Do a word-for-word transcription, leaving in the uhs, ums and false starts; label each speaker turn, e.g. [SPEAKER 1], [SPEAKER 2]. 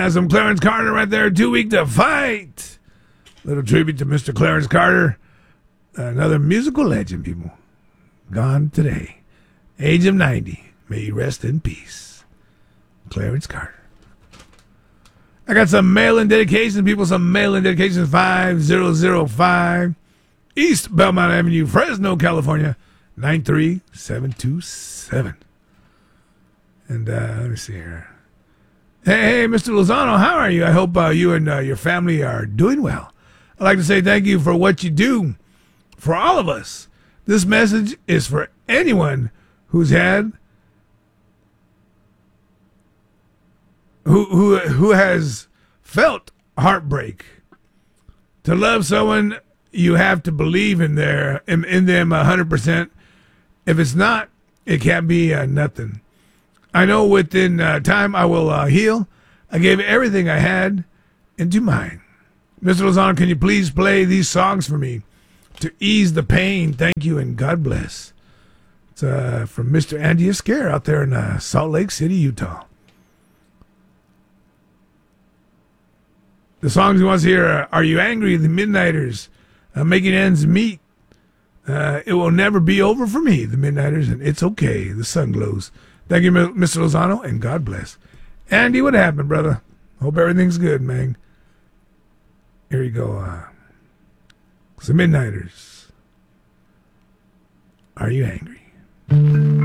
[SPEAKER 1] Yeah, some Clarence Carter right there. Too weak to fight. Little tribute to Mister Clarence Carter. Another musical legend, people. Gone today. Age of ninety. May he rest in peace. Clarence Carter. I got some mail-in dedications, people. Some mail-in dedications. five zero zero five East Belmont Avenue, Fresno, California. nine three seven two seven. And uh, let me see here. Hey, hey, Mister Lozano, how are you? I hope uh, you and uh, your family are doing well. I'd like to say thank you for what you do for all of us. This message is for anyone who's had, who who who has felt heartbreak. To love someone, you have to believe in their in, in them a hundred percent. If it's not, it can't be uh, nothing. I know within uh, time I will uh, heal. I gave everything I had into mine. Mister Lozano, can you please play these songs for me to ease the pain? Thank you and God bless. It's uh, from Mister Andy Escare out there in uh, Salt Lake City, Utah. The songs he wants to hear are Are You Angry? The Midnighters, uh, Making Ends Meet. Uh, it will never be over for me, the Midnighters, and It's Okay, the sun glows. Thank you, Mister Lozano, and God bless. Andy, what happened, brother? Hope everything's good, man. Here you go. Uh, the Midnighters. Are You Angry?